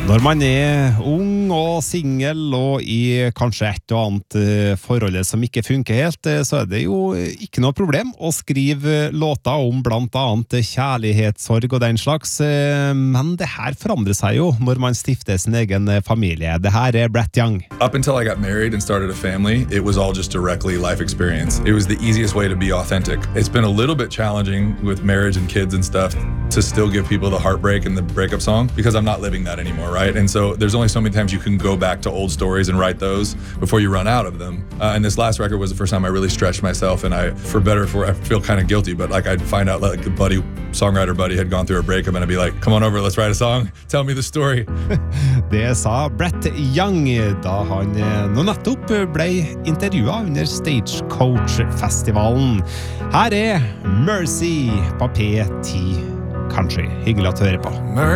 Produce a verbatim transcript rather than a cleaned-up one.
Når man er ung og single og i kanskje et og annet forholdet som ikke funker helt, så er det jo ikke noe problem å skrive låter om blant annet kjærlighetssorg og den slags, men det her forandrer seg jo når man stifter sin egen familie. Det her er Brett Young. Up until I got married and started a family, it was all just directly life experience. It was the easiest way to be authentic. It's been a little bit challenging with marriage and kids and stuff to still give people the heartbreak and the breakup song because I'm not living that anymore, right? And so there's only so many times you can go back to old stories and write those before you run out of them. Uh, and this last record was the first time I really stretched myself, and I, for better or for, I feel kind of guilty, but like I'd find out like a buddy, songwriter buddy had gone through a breakup, and I'd be like, come on over, let's write a song, tell me the story. Det sa Brett Young da han nå nettopp ble intervjuet under Stagecoach-festivalen. Her er Mercy på P ti Country. Hyggelig at du hører på.